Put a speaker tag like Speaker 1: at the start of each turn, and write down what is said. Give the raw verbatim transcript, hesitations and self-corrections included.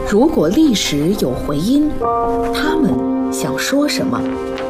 Speaker 1: 如果历史有回音，他们想说什么？